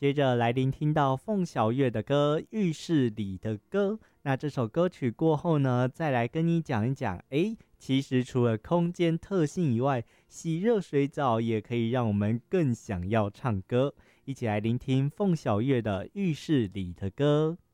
接着来聆听到凤小岳的歌《浴室里的歌》。那这首歌曲过后呢，再来跟你讲一讲，其实除了空间特性以外，洗热水澡也可以让我们更想要唱歌。一起来聆听凤小岳的《浴室里的歌》。